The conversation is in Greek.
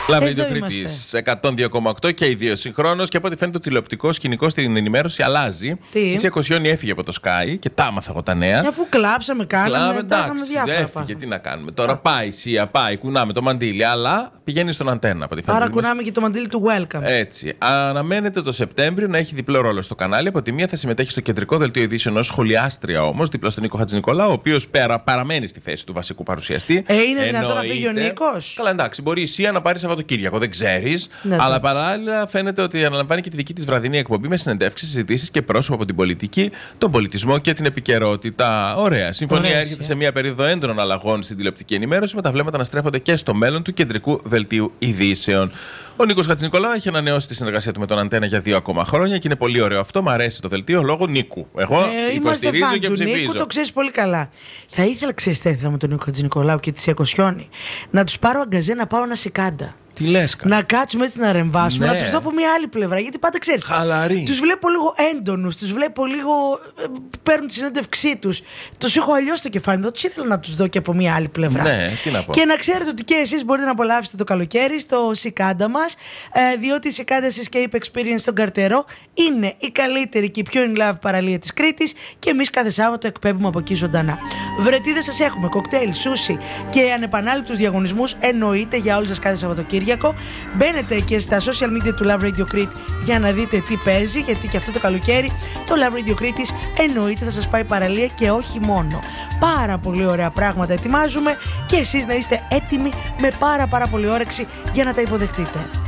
Love Radio Κρήτης 102,8 και οι δύο συγχρόνως. Και από ό,τι φαίνεται το τηλεοπτικό σκηνικό στην ενημέρωση αλλάζει. Η Σία Κοσιόνη έφυγε από το Sky και τα άμαθα εγώ τα νέα. Και αφού κλάψαμε, κάναμε, εντάξει, έφυγε, τι να κάνουμε. Τώρα πάει η Σία, πάει, κουνάμε το μαντίλι, αλλά πηγαίνει στον Αντένα. Άρα κουνάμε και το μαντίλι του Welcome. Έτσι. Αναμένεται το Σεπτέμβριο να έχει διπλό ρόλο στο κανάλι. Από τη μία θα συμμετέχει στο κεντρικό δελτίο ειδήσεων ως σχολιάστρια όμως, δίπλα στον Νίκο Χατζηνικολάου, ο οποίος παραμένει στη θέση του βασικού παρουσιαστή. Είναι δυνατόν να φύγει ο Νίκος? Καλά, εντάξει, μπορεί η Σία να πάρει Σαββατοκύριακο, δεν ξέρεις. Ναι, αλλά παράλληλα φαίνεται ότι αναλαμβάνει και τη δική της βραδινή εκπομπή με συνεντεύξεις, συζητήσεις και πρόσωπα από την πολιτική, τον πολιτισμό και την επικαιρότητα. Ωραία. Συμφωνία έρχεται σε μια περίοδο έντονων αλλαγών στην τηλεοπτική ενημέρωση, με τα βλέμματα να στρέφονται και στο μέλλον του κεντρικού δελτίου ειδήσεων. Ο Νίκος Χατζηνικολάου έχει ανανεώσει τη συνεργασία του με τον Αντένα για 2 ακόμα χρόνια και είναι πολύ ωραίο αυτό. Μ' αρέσει το δελτίο λόγω Νίκου. Εγώ υποστηρίζω και ψηφίζω. Νίκου, το ξέρεις πολύ καλά. Θα ήθελα, ξέρεις, με τον Νίκο Χατζηνικολάου και τη Σία Κοσιόνη να τους πάρω αγκαζέ να πάω ένα Σικάντα. Τι λες, να κάτσουμε έτσι να ρεμβάσουμε, να τους δω από μια άλλη πλευρά. Γιατί πάντα ξέρεις, τους βλέπω λίγο έντονους, τους βλέπω λίγο. Παίρνουν τη συνέντευξή τους. Τους έχω αλλιώς στο κεφάλι μου. Τους ήθελα να τους δω και από μια άλλη πλευρά. Ναι, τι να πω. Και να ξέρετε ότι και εσείς μπορείτε να απολαύσετε το καλοκαίρι στο Σικάντα μας, διότι η Σικάντα Escape Experience στον Καρτερό είναι η καλύτερη και η πιο in love παραλία της Κρήτης και εμείς κάθε Σάββατο εκπέμπουμε από εκεί ζωντανά. Βρετίδες σας έχουμε, κοκτέιλ, σούσι και ανεπανάληπτους διαγωνισμούς εννοείται για όλους σας κάθε Σαββατοκύριακο. Μπαίνετε και στα social media του Love Radio Crete για να δείτε τι παίζει, γιατί και αυτό το καλοκαίρι το Love Radio Crete εννοείται θα σας πάει παραλία και όχι μόνο. Πάρα πολύ ωραία πράγματα ετοιμάζουμε και εσείς να είστε έτοιμοι με πάρα πολύ όρεξη για να τα υποδεχτείτε.